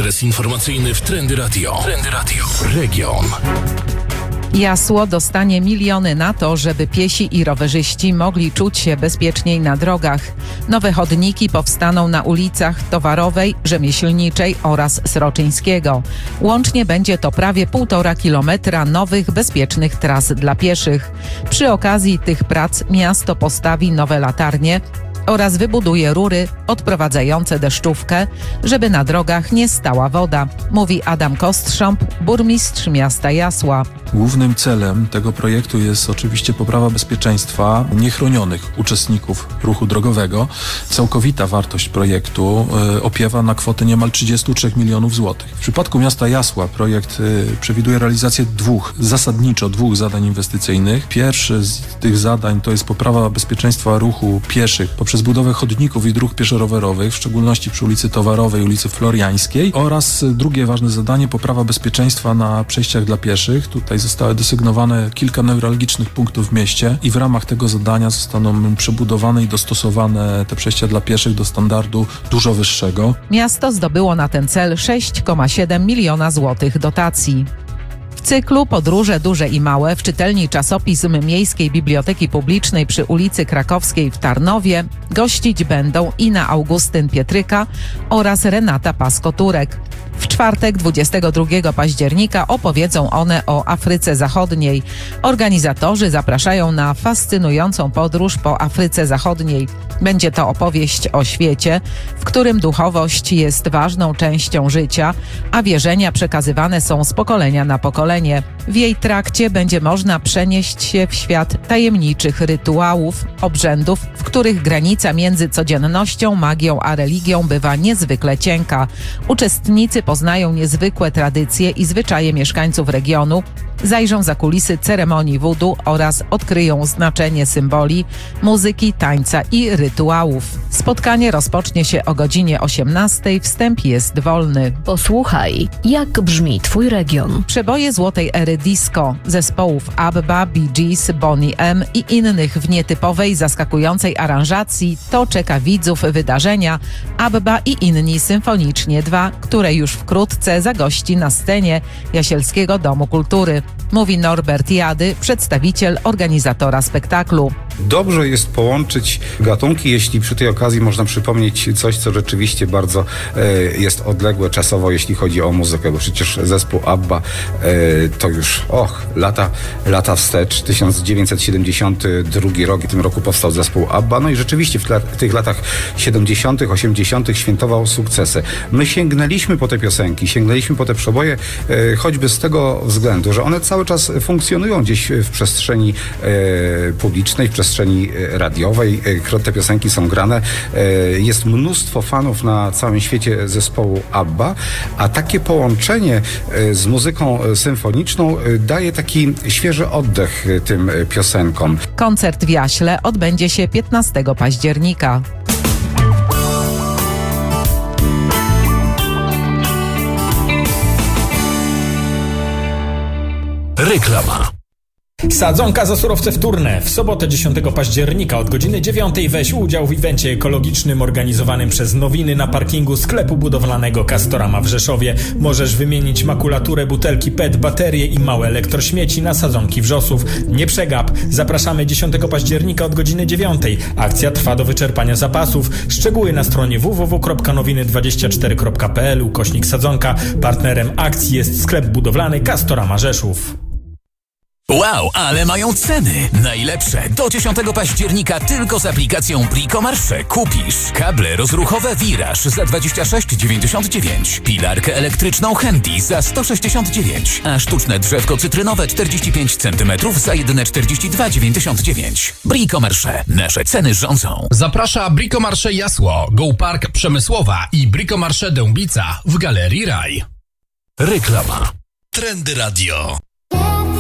Ekspres informacyjny w Trendy Radio. Trendy Radio. Region. Jasło dostanie miliony na to, żeby piesi i rowerzyści mogli czuć się bezpieczniej na drogach. Nowe chodniki powstaną na ulicach Towarowej, Rzemieślniczej oraz Sroczyńskiego. Łącznie będzie to prawie 1,5 kilometra nowych, bezpiecznych tras dla pieszych. Przy okazji tych prac miasto postawi nowe latarnie oraz wybuduje rury odprowadzające deszczówkę, żeby na drogach nie stała woda, mówi Adam Kostrząb, burmistrz miasta Jasła. Głównym celem tego projektu jest oczywiście poprawa bezpieczeństwa niechronionych uczestników ruchu drogowego. Całkowita wartość projektu opiewa na kwotę niemal 33 milionów złotych. W przypadku miasta Jasła projekt przewiduje realizację zasadniczo dwóch zadań inwestycyjnych. Pierwsze z tych zadań to jest poprawa bezpieczeństwa ruchu pieszych poprzez budowę chodników i dróg pieszo-rowerowych, w szczególności przy ulicy Towarowej, ulicy Floriańskiej, oraz drugie ważne zadanie, poprawa bezpieczeństwa na przejściach dla pieszych. Tutaj zostały desygnowane kilka newralgicznych punktów w mieście i w ramach tego zadania zostaną przebudowane i dostosowane te przejścia dla pieszych do standardu dużo wyższego. Miasto zdobyło na ten cel 6,7 miliona złotych dotacji. W cyklu Podróże duże i małe w czytelni czasopism Miejskiej Biblioteki Publicznej przy ulicy Krakowskiej w Tarnowie gościć będą Ina Augustyn Pietryka oraz Renata Pasko-Turek. W czwartek 22 października opowiedzą one o Afryce Zachodniej. Organizatorzy zapraszają na fascynującą podróż po Afryce Zachodniej. Będzie to opowieść o świecie, w którym duchowość jest ważną częścią życia, a wierzenia przekazywane są z pokolenia na pokolenie. W jej trakcie będzie można przenieść się w świat tajemniczych rytuałów, obrzędów, w których granica między codziennością, magią a religią bywa niezwykle cienka. Uczestnicy poznają niezwykłe tradycje i zwyczaje mieszkańców regionu, zajrzą za kulisy ceremonii voodoo oraz odkryją znaczenie symboli, muzyki, tańca i rytuałów. Spotkanie rozpocznie się o godzinie 18:00. Wstęp jest wolny. Posłuchaj, jak brzmi Twój region. Przeboje złotej ery disco zespołów ABBA, Bee Gees, Boney M i innych w nietypowej, zaskakującej aranżacji to czeka widzów wydarzenia ABBA i inni symfonicznie 2, które już wkrótce zagości na scenie Jasielskiego Domu Kultury, mówi Norbert Jady, przedstawiciel organizatora spektaklu. Dobrze jest połączyć gatunki, jeśli przy tej okazji można przypomnieć coś, co rzeczywiście bardzo jest odległe czasowo, jeśli chodzi o muzykę, bo przecież zespół ABBA to już lata wstecz, 1972 rok, w tym roku powstał zespół ABBA, no i rzeczywiście w tych latach 70., 80. świętował sukcesy. My sięgnęliśmy po te piosenki, sięgnęliśmy po te przeboje, choćby z tego względu, że one cały czas funkcjonują gdzieś w przestrzeni publicznej, w przestrzeni radiowej. Te piosenki są grane. Jest mnóstwo fanów na całym świecie zespołu ABBA, a takie połączenie z muzyką symfoniczną daje taki świeży oddech tym piosenkom. Koncert w Jaśle odbędzie się 15 października. Reklama. Sadzonka za surowce wtórne. W sobotę 10 października od godziny 9 weź udział w evencie ekologicznym organizowanym przez Nowiny na parkingu sklepu budowlanego Castorama w Rzeszowie. Możesz wymienić makulaturę, butelki PET, baterie i małe elektrośmieci na sadzonki wrzosów. Nie przegap. Zapraszamy 10 października od godziny 9. Akcja trwa do wyczerpania zapasów. Szczegóły na stronie www.nowiny24.pl/sadzonka. Partnerem akcji jest sklep budowlany Castorama Rzeszów. Wow, ale mają ceny! Najlepsze! Do 10 października tylko z aplikacją Bricomarché kupisz kable rozruchowe Wiraż za 26,99, pilarkę elektryczną Handy za 169, a sztuczne drzewko cytrynowe 45 cm za jedyne 42,99. Bricomarché. Nasze ceny rządzą. Zaprasza Bricomarché Jasło, Go Park Przemysłowa i Bricomarché Dębica w Galerii Raj. Reklama. Trendy Radio.